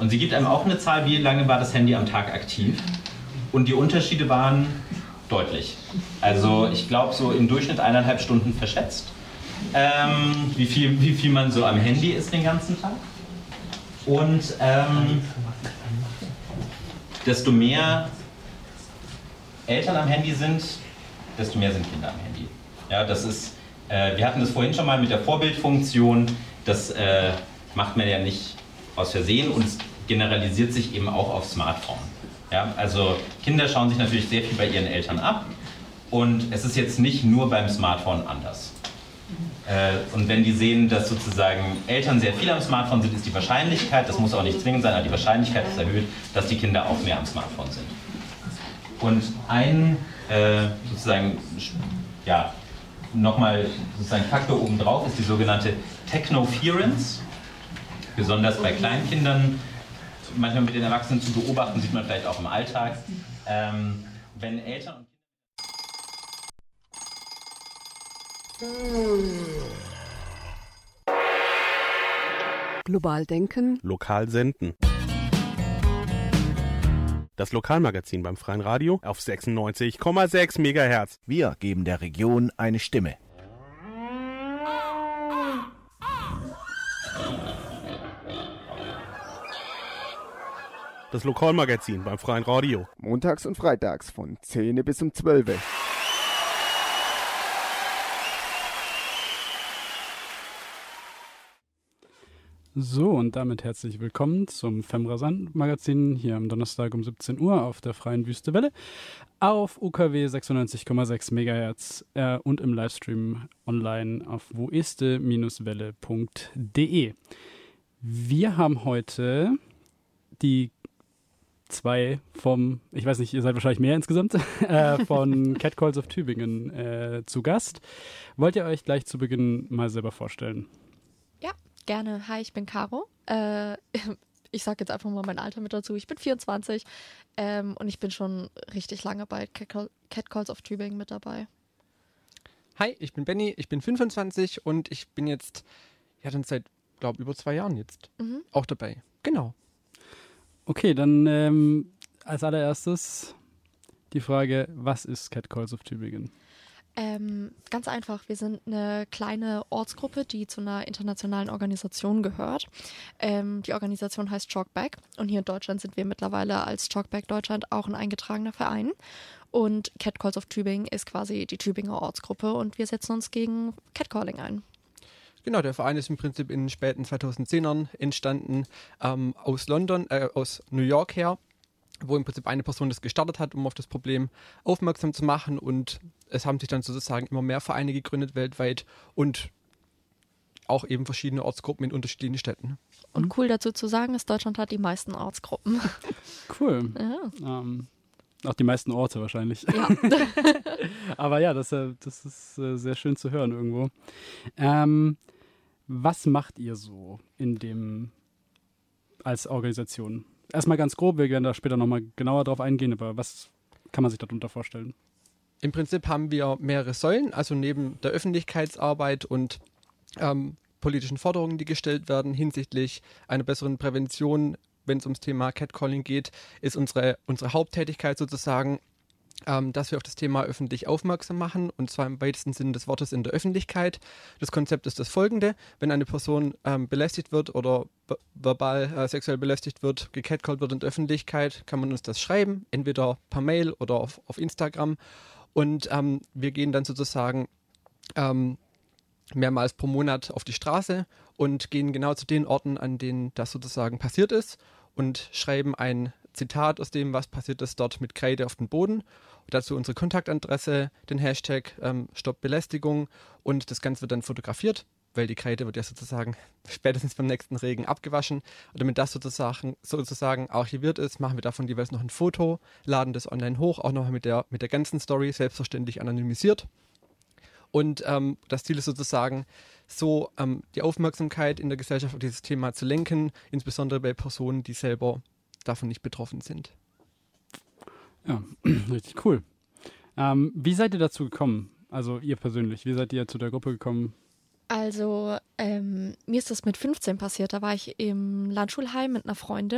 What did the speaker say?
Und sie gibt einem auch eine Zahl, wie lange war das Handy am Tag aktiv. Und die Unterschiede waren deutlich. Also ich glaube so im Durchschnitt 1,5 Stunden verschätzt, wie viel man so am Handy ist den ganzen Tag. Und desto mehr Eltern am Handy sind, desto mehr sind Kinder am Handy. Ja, das ist, wir hatten das vorhin schon mal mit der Vorbildfunktion, das macht man ja nicht aus Versehen und es generalisiert sich eben auch auf Smartphone. Ja, also Kinder schauen sich natürlich sehr viel bei ihren Eltern ab und es ist jetzt nicht nur beim Smartphone anders. Und wenn die sehen, dass sozusagen Eltern sehr viel am Smartphone sind, ist die Wahrscheinlichkeit, das muss auch nicht zwingend sein, aber die Wahrscheinlichkeit ist erhöht, dass die Kinder auch mehr am Smartphone sind. Und ein sozusagen, ja, nochmal sozusagen Faktor obendrauf ist die sogenannte Technoference. Besonders bei Kleinkindern, manchmal mit den Erwachsenen zu beobachten, sieht man vielleicht auch im Alltag. Wenn Eltern und Global denken, lokal senden. Das Lokalmagazin beim Freien Radio auf 96,6 MHz. Wir geben der Region eine Stimme. Das Lokalmagazin beim Freien Radio. Montags und freitags von 10 bis um 12. So, und damit herzlich willkommen zum Femrasant-Magazin hier am Donnerstag um 17 Uhr auf der Freien Wüstewelle auf UKW 96,6 MHz und im Livestream online auf woeste-welle.de. Wir haben heute die zwei ich weiß nicht, ihr seid wahrscheinlich mehr insgesamt, von Catcalls of Tübingen zu Gast. Wollt ihr euch gleich zu Beginn mal selber vorstellen? Ja, gerne. Hi, ich bin Caro. Ich sage jetzt einfach mal mein Alter mit dazu. Ich bin 24 und ich bin schon richtig lange bei Catcalls of Tübingen mit dabei. Hi, ich bin Benny, ich bin 25 und ich bin jetzt, ja dann seit, glaube über 2 Jahren jetzt auch dabei. Genau. Okay, dann als allererstes die Frage, was ist Catcalls of Tübingen? Ganz einfach, wir sind eine kleine Ortsgruppe, die zu einer internationalen Organisation gehört. Die Organisation heißt Talkback und hier in Deutschland sind wir mittlerweile als Talkback Deutschland auch ein eingetragener Verein. Und Catcalls of Tübingen ist quasi die Tübinger Ortsgruppe und wir setzen uns gegen Catcalling ein. Genau, der Verein ist im Prinzip in den späten 2010ern entstanden, aus New York her, wo im Prinzip eine Person das gestartet hat, um auf das Problem aufmerksam zu machen, und es haben sich dann sozusagen immer mehr Vereine gegründet weltweit und auch eben verschiedene Ortsgruppen in unterschiedlichen Städten. Und cool dazu zu sagen ist, Deutschland hat die meisten Ortsgruppen. Cool. Ja. Auch die meisten Orte wahrscheinlich. Ja. Aber ja, das ist sehr schön zu hören irgendwo. Was macht ihr so als Organisation? Erstmal ganz grob, wir werden da später nochmal genauer drauf eingehen, aber was kann man sich darunter vorstellen? Im Prinzip haben wir mehrere Säulen, also neben der Öffentlichkeitsarbeit und politischen Forderungen, die gestellt werden hinsichtlich einer besseren Prävention, wenn es ums Thema Catcalling geht, ist unsere Haupttätigkeit sozusagen, dass wir auf das Thema öffentlich aufmerksam machen, und zwar im weitesten Sinne des Wortes in der Öffentlichkeit. Das Konzept ist das folgende: Wenn eine Person belästigt wird oder verbal sexuell belästigt wird, gecatcallt wird in der Öffentlichkeit, kann man uns das schreiben, entweder per Mail oder auf Instagram, und wir gehen dann sozusagen mehrmals pro Monat auf die Straße und gehen genau zu den Orten, an denen das sozusagen passiert ist, und schreiben ein Zitat aus dem, was passiert ist, dort mit Kreide auf den Boden. Und dazu unsere Kontaktadresse, den Hashtag Stopp Belästigung, und das Ganze wird dann fotografiert, weil die Kreide wird ja sozusagen spätestens beim nächsten Regen abgewaschen. Und damit das sozusagen archiviert ist, machen wir davon jeweils noch ein Foto, laden das online hoch, auch nochmal mit der ganzen Story, selbstverständlich anonymisiert. Und das Ziel ist sozusagen, so die Aufmerksamkeit in der Gesellschaft auf dieses Thema zu lenken, insbesondere bei Personen, die selber davon nicht betroffen sind. Ja, richtig cool. Wie seid ihr dazu gekommen? Also ihr persönlich, wie seid ihr zu der Gruppe gekommen? Also mir ist das mit 15 passiert. Da war ich im Landschulheim mit einer Freundin